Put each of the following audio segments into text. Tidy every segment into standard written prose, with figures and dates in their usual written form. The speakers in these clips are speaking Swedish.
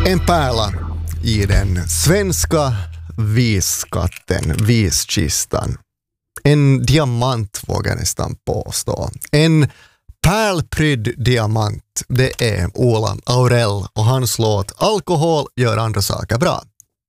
En pärla i den svenska visskatten, viskistan. En diamant vågar jag nästan påstå. En pärlprydd diamant, det är Ola Aurell och hans låt Alkohol gör andra saker bra.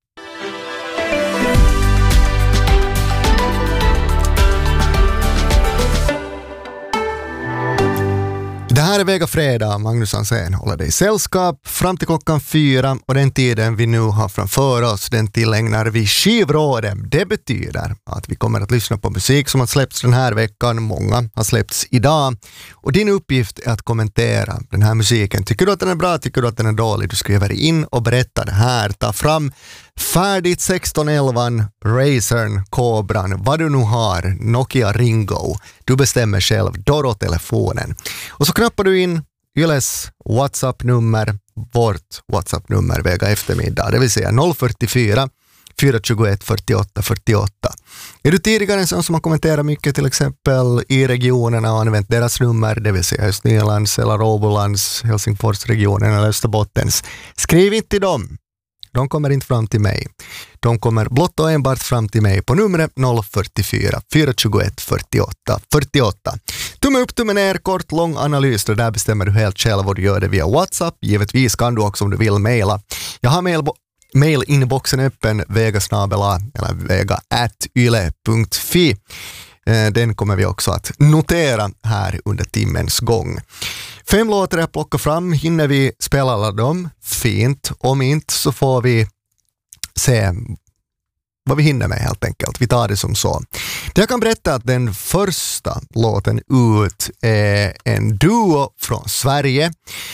Det här är Vega Fredag, Magnus Hansén håller dig i sällskap fram till klockan 4 och den tiden vi nu har framför oss, den tillägnar vi skivrådet. Det betyder att vi kommer att lyssna på musik som har släppts den här veckan, många har släppts idag och din uppgift är att kommentera den här musiken. Tycker du att den är bra, tycker du att den är dålig, du skriver in och berättar det här, ta fram färdigt 1611, Razern, Cobran, vad du nu har, Nokia Ringo. Du bestämmer själv, Doro-telefonen. Och så knappar du in Yles WhatsApp-nummer, vårt WhatsApp-nummer Vega eftermiddag, det vill säga 044 421 48 48. Är du tidigare en sån som har kommenterat mycket till exempel i regionerna och använt deras nummer, det vill säga Östnylands eller Åbolands, Helsingforsregionen eller Österbottens, skriv inte till dem. De kommer inte fram till mig. De kommer blott och enbart fram till mig på numret 044 421 48 48. Tumme upp, tumme ner, kort, lång analys. Det där bestämmer du helt själv och du gör det via WhatsApp. Givetvis kan du också om du vill mejla. Jag har mail-inboxen öppen vegasnabela eller vega@yle.fi. Den kommer vi också att notera här under timmens gång. 5 låtar jag plockar fram. Hinner vi spela alla dem? Fint. Om inte så får vi se vad vi hinner med helt enkelt. Vi tar det som så. Det jag kan berätta att den första låten ut är en duo från Sverige.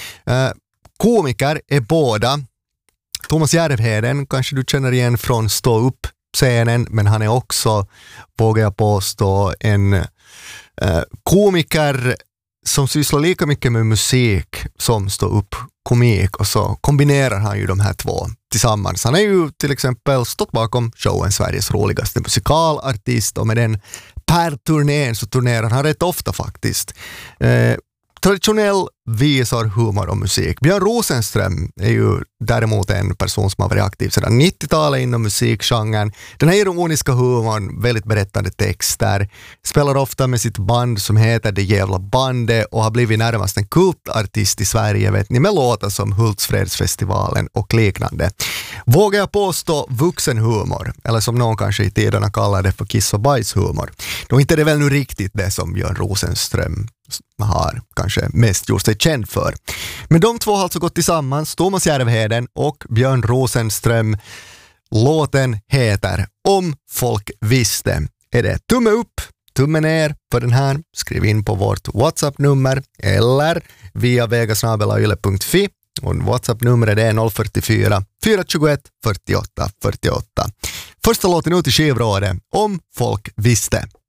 Komiker är båda. Thomas Järvheden kanske du känner igen från Stå upp scenen, men han är också, vågar jag påstå, en komiker som sysslar lika mycket med musik som Stå upp komik, och så kombinerar han ju de här två tillsammans. Han är ju till exempel stått bakom showen Sveriges roligaste musikalartist och med den per turnén så turnerar han rätt ofta faktiskt. Traditionell visar humor och musik. Björn Rosenström är ju däremot en person som har varit aktiv sedan 90-talet inom musikgenren. Den här ironiska humorn, väldigt berättande texter, spelar ofta med sitt band som heter Det jävla bandet och har blivit närmast en kultartist i Sverige, vet ni, med låtar som Hultsfredsfestivalen och liknande. Vågar jag påstå vuxenhumor, eller som någon kanske i tiderna kallar det för kiss- och bajshumor. Då inte det väl nu riktigt det som Björn Rosenström har kanske mest gjort sig känd för. Men de två har alltså gått tillsammans, Thomas Järvheden och Björn Rosenström. Låten heter Om folk visste. Är det tumme upp, tumme ner för den här? Skriv in på vårt WhatsApp-nummer eller via vegasnabela.yle.fi och WhatsApp-numret är 044 421 48 48. Första låten ut i skivrådet, Om folk visste.